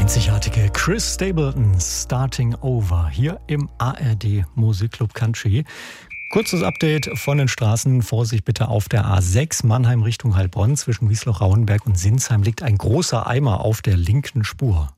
einzigartige Chris Stapleton, Starting Over, hier im ARD Musikclub Country. Kurzes Update von den Straßen. Vorsicht bitte auf der A6 Mannheim Richtung Heilbronn. Zwischen Wiesloch-Rauenberg und Sinsheim liegt ein großer Eimer auf der linken Spur.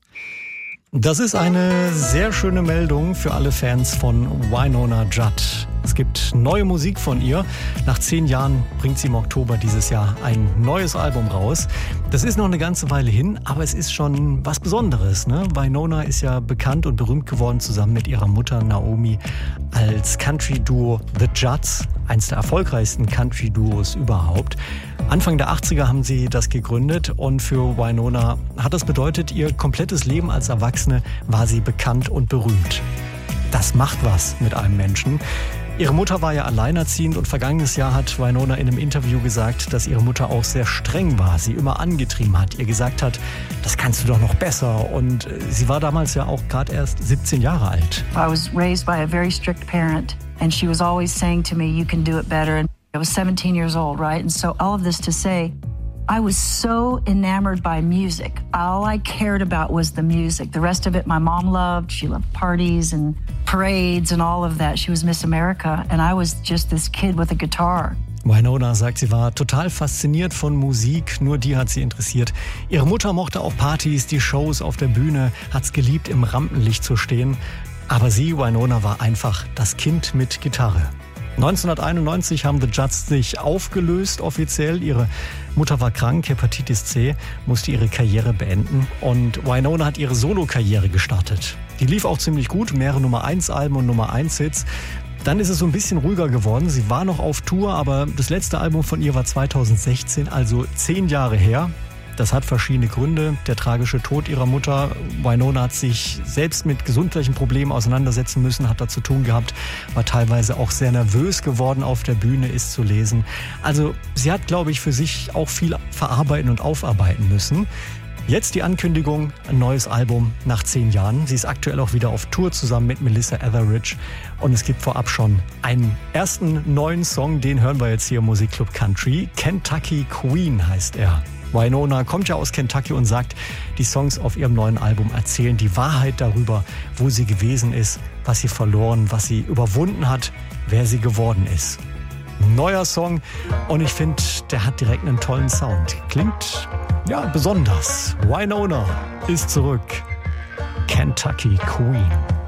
Das ist eine sehr schöne Meldung für alle Fans von Wynonna Judd. Es gibt neue Musik von ihr. Nach 10 Jahren bringt sie im Oktober dieses Jahr ein neues Album raus. Das ist noch eine ganze Weile hin, aber es ist schon was Besonderes, ne? Wynonna ist ja bekannt und berühmt geworden zusammen mit ihrer Mutter Naomi als Country-Duo The Judds, eines der erfolgreichsten Country-Duos überhaupt. Anfang der 80er haben sie das gegründet und für Wynonna hat das bedeutet, ihr komplettes Leben als Erwachsene war sie bekannt und berühmt. Das macht was mit einem Menschen. Ihre Mutter war ja alleinerziehend und vergangenes Jahr hat Wynonna in einem Interview gesagt, dass ihre Mutter auch sehr streng war, sie immer angetrieben hat, ihr gesagt hat, das kannst du doch noch besser. Und sie war damals ja auch gerade erst 17 Jahre alt. I was raised by a very strict parent and she was always saying to me, you can do it better. And I was 17 years old, right? And so all of this to say, I was so enamored by music. All I cared about was the music. The rest of it my mom loved. She loved parties and parades and all of that. She was Miss America and I was just this kid with a guitar. Wynonna sagt, sie war total fasziniert von Musik, nur die hat sie interessiert. Ihre Mutter mochte auch Partys, die Shows auf der Bühne, hat's geliebt, im Rampenlicht zu stehen. Aber sie, Wynonna, war einfach das Kind mit Gitarre. 1991 haben The Judds sich aufgelöst offiziell. Ihre Mutter war krank, Hepatitis C, musste ihre Karriere beenden und Wynonna hat ihre Solo-Karriere gestartet. Die lief auch ziemlich gut, mehrere Nummer-1-Alben und Nummer-1-Hits. Dann ist es so ein bisschen ruhiger geworden. Sie war noch auf Tour, aber das letzte Album von ihr war 2016, also 10 Jahre her. Das hat verschiedene Gründe. Der tragische Tod ihrer Mutter. Wynonna hat sich selbst mit gesundheitlichen Problemen auseinandersetzen müssen, hat da zu tun gehabt, war teilweise auch sehr nervös geworden auf der Bühne, ist zu lesen. Also sie hat, glaube ich, für sich auch viel verarbeiten und aufarbeiten müssen. Jetzt die Ankündigung, ein neues Album nach 10 Jahren. Sie ist aktuell auch wieder auf Tour zusammen mit Melissa Etheridge. Und es gibt vorab schon einen ersten neuen Song, den hören wir jetzt hier im Musikclub Country. Kentucky Queen heißt er. Wynonna kommt ja aus Kentucky und sagt, die Songs auf ihrem neuen Album erzählen die Wahrheit darüber, wo sie gewesen ist, was sie verloren, was sie überwunden hat, wer sie geworden ist. Neuer Song und ich finde, der hat direkt einen tollen Sound. Klingt, ja, besonders. Wynonna ist zurück. Kentucky Queen.